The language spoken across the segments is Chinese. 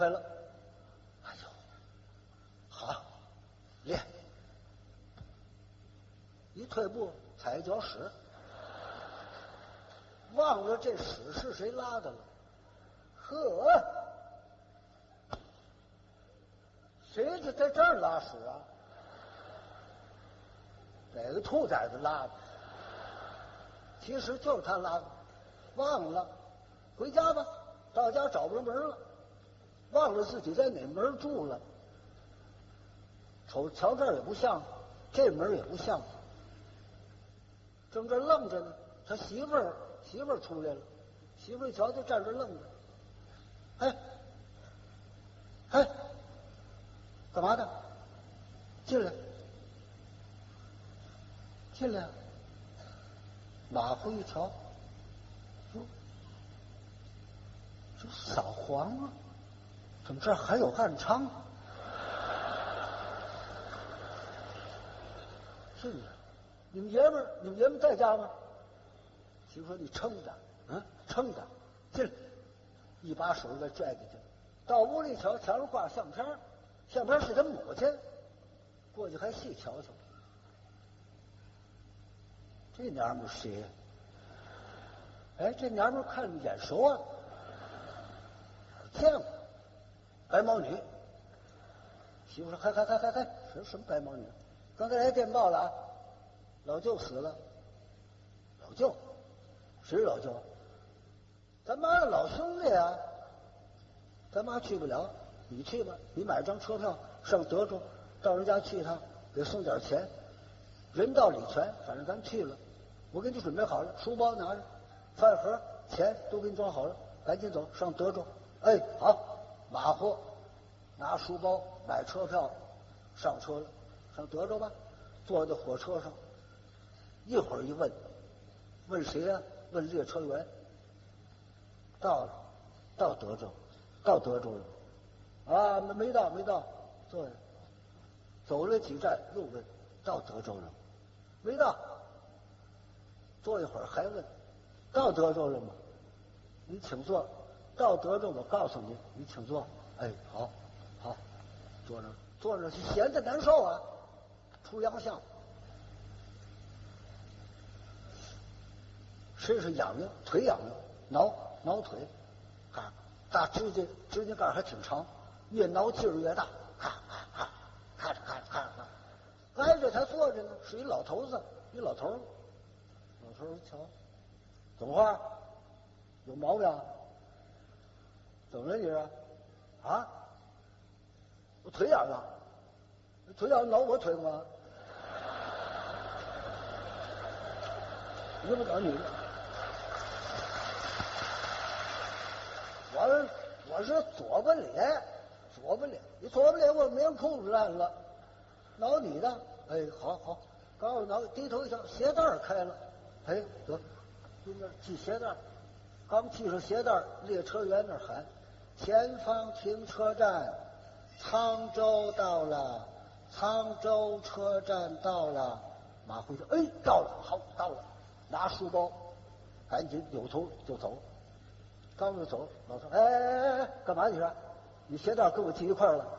来了，哎呦，好，练，一退步踩一脚屎，忘了这屎是谁拉的了。呵，谁就在这儿拉屎啊？哪个兔崽子拉的？其实就是他拉的，忘了，回家吧。到家找不着门了，忘了自己在哪门住了。瞧这儿也不像，这门也不像。正这愣着呢，他媳妇儿出来了，媳妇儿一瞧就站这愣着。哎，干嘛的？进来。马虎一瞧，哟，这扫黄啊？怎么这儿还有暗娼？是啊，你们爷们在家吗？媳妇说：“你撑着，撑着，进来。”一把手给拽进去了。到屋里瞧，墙上挂相片，相片是他母亲。过去还细瞧瞧，这娘们谁？哎，这娘们看着眼熟啊，见过，白毛女。媳妇说：“嗨，什么白毛女？刚才来电报了啊，老舅死了。”老舅？谁是老舅？咱妈的老兄弟啊！咱妈去不了，你去吧，你买张车票上德州，到人家去一趟，给送点钱，人到礼全，反正咱去了。我给你准备好了，书包拿着，饭盒、钱都给你装好了，赶紧走上德州。哎，好，马虎，拿书包买车票，上车了，上德州吧。坐在火车上，一会儿一问谁呀？问列车员。到了，到德州了。啊，没到，坐下。走了几站，又问，到德州了，没到。坐一会儿还问，到德州了吗？你请坐。到德州，我告诉你，你请坐。哎，好，坐着闲着难受啊，出洋相。身上痒痒，腿痒痒，挠腿，大指甲盖还挺长，越挠劲儿越大，咔嚓。挨着他坐着呢，是一老头子，老头一瞧，怎么话？有毛病？怎么了你是？啊？我腿痒了，腿痒挠我腿干嘛？你不找你？我是左半脸，你左半脸我没人控制烂了，挠你的。哎，好，刚我挠，低头一瞧，鞋带开了，哎，得，跟那系鞋带，刚系上鞋带，列车员那喊：“前方停车站，沧州到了，沧州车站到了。”马辉说：“哎，到了，好，到了。”拿书包，赶紧扭头就走。刚就走，老头：“哎，干嘛你说？你鞋带跟我系一块了？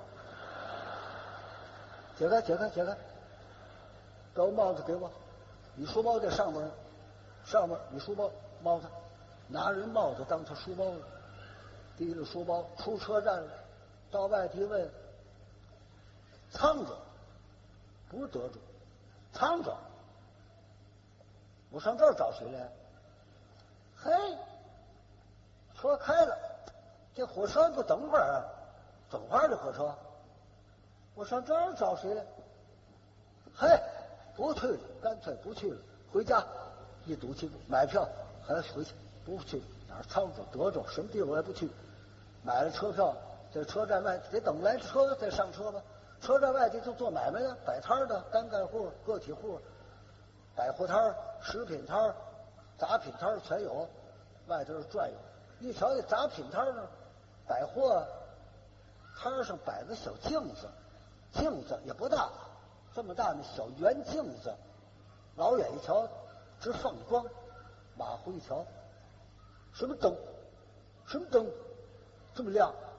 解开，把我帽子给我。你书包在上面，你书包帽子，拿人帽子当他书包了。提着书包出车站了，到外地问沧州，不是德州，沧州。我上这儿找谁来？嘿，车开了，这火车不等会儿啊？怎么玩这火车？我上这儿找谁来？嘿，不去了，干脆不去了，回家一赌气，买票还回去，不去哪儿？沧州、德州什么地方我也不去。买了车票，在车站外得等来车再上车吧。车站外地就做买卖的，摆摊的、单干户、个体户，百货摊、食品摊、杂品摊全有，外头转悠。一瞧这杂品摊呢，百货摊上摆个小镜子也不大，这么大那小圆镜子，老远一瞧直放光。马虎一瞧，什么灯这么亮？